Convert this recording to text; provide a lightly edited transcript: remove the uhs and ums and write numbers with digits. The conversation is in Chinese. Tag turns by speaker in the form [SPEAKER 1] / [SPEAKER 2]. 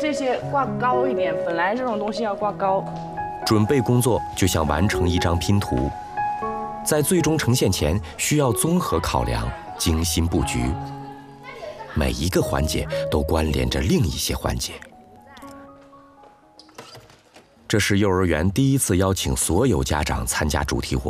[SPEAKER 1] 这些挂高一点，本来这种东西要挂高。
[SPEAKER 2] 准备工作就像完成一张拼图，在最终呈现前需要综合考量，精心布局。每一个环节都关联着另一些环节。这是幼儿园第一次邀请所有家长参加主题活动。